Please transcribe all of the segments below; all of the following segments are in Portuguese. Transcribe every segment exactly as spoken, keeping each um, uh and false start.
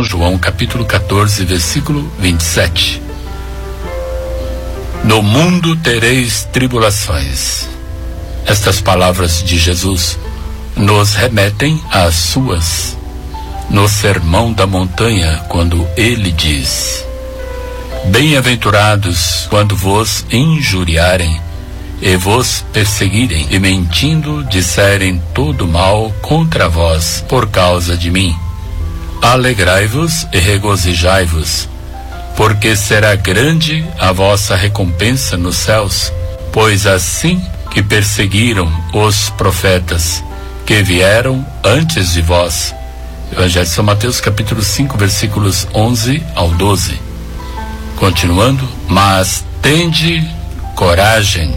João, capítulo quatorze, versículo vinte e sete. No mundo tereis tribulações. Estas palavras de Jesus nos remetem às suas no Sermão da Montanha, quando ele diz: Bem-aventurados quando vos injuriarem e vos perseguirem e mentindo disserem todo mal contra vós por causa de mim. Alegrai-vos e regozijai-vos, porque será grande a vossa recompensa nos céus, pois assim que perseguiram os profetas que vieram antes de vós. Evangelho de São Mateus, capítulo cinco, versículos onze ao doze. Continuando: mas tende coragem,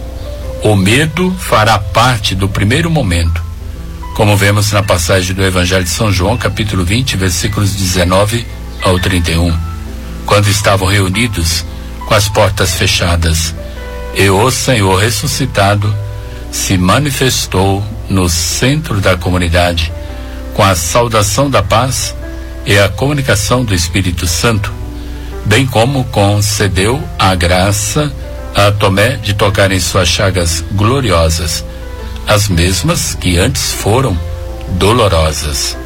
o medo fará parte do primeiro momento, como vemos na passagem do Evangelho de São João, capítulo vinte, versículos dezenove ao trinta e um, quando estavam reunidos com as portas fechadas, e o Senhor ressuscitado se manifestou no centro da comunidade, com a saudação da paz e a comunicação do Espírito Santo, bem como concedeu a graça a Tomé de tocar em suas chagas gloriosas, as mesmas que antes foram dolorosas.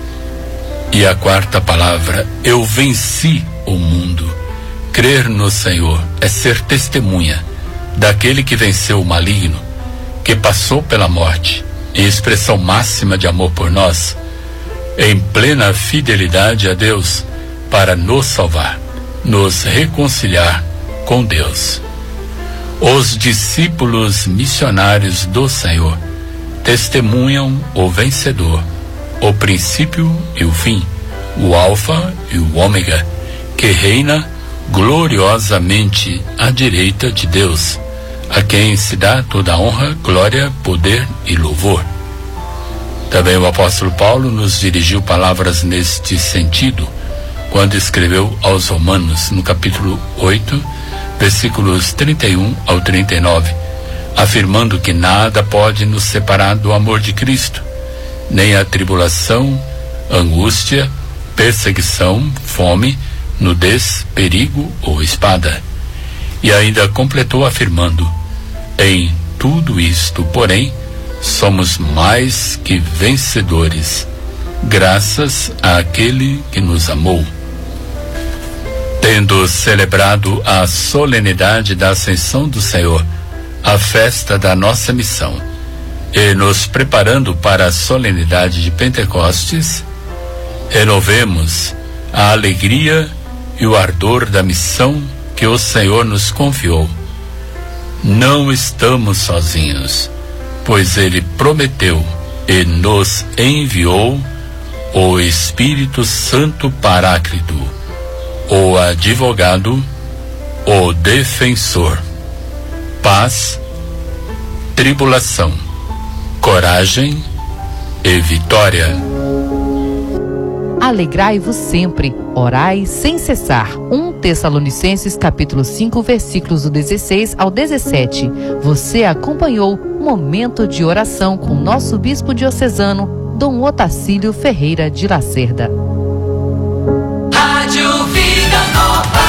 E a quarta palavra: eu venci o mundo. Crer no Senhor é ser testemunha daquele que venceu o maligno, que passou pela morte, em expressão máxima de amor por nós, em plena fidelidade a Deus, para nos salvar, nos reconciliar com Deus. Os discípulos missionários do Senhor testemunham o vencedor, o princípio e o fim, o alfa e o ômega, que reina gloriosamente à direita de Deus, a quem se dá toda a honra, glória, poder e louvor. Também o apóstolo Paulo nos dirigiu palavras neste sentido, quando escreveu aos Romanos, no capítulo oito, versículos trinta e um ao trinta e nove, afirmando que nada pode nos separar do amor de Cristo, nem a tribulação, angústia, perseguição, fome, nudez, perigo ou espada. E ainda completou afirmando: em tudo isto, porém, somos mais que vencedores, graças àquele que nos amou. Tendo celebrado a solenidade da Ascensão do Senhor, a festa da nossa missão, e nos preparando para a solenidade de Pentecostes, renovemos a alegria e o ardor da missão que o Senhor nos confiou. Não estamos sozinhos, pois Ele prometeu e nos enviou o Espírito Santo Paráclito, o advogado, o defensor. Paz, tribulação, coragem e vitória. Alegrai-vos sempre, orai sem cessar. um Tessalonicenses capítulo cinco, versículos do dezesseis ao dezessete. Você acompanhou Momento de Oração com nosso bispo diocesano, Dom Otacílio Ferreira de Lacerda. Rádio Vida Nova.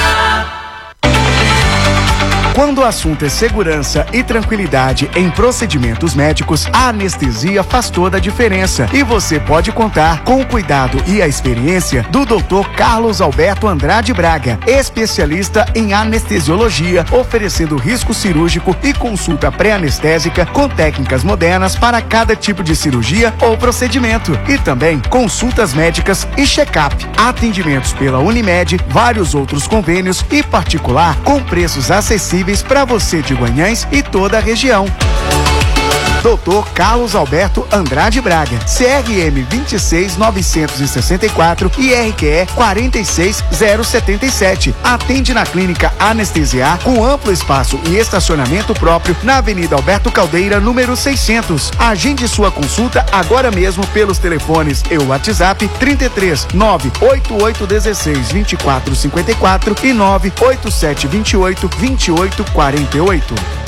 Quando o assunto é segurança e tranquilidade em procedimentos médicos, a anestesia faz toda a diferença. E você pode contar com o cuidado e a experiência do doutor Carlos Alberto Andrade Braga, especialista em anestesiologia, oferecendo risco cirúrgico e consulta pré-anestésica com técnicas modernas para cada tipo de cirurgia ou procedimento. E também consultas médicas e check-up, atendimentos pela Unimed, vários outros convênios e particular com preços acessíveis para você de Guanhães e toda a região. doutor Carlos Alberto Andrade Braga, C R M vinte e seis novecentos e sessenta e quatro e R Q E quarenta e seis zero setenta e sete. Atende na Clínica Anestesiar, com amplo espaço e estacionamento próprio na Avenida Alberto Caldeira, número seiscentos. Agende sua consulta agora mesmo pelos telefones e o WhatsApp trinta e três, nove oito oito um seis, vinte e quatro cinquenta e quatro e nove oito sete dois oito, vinte e oito quarenta e oito.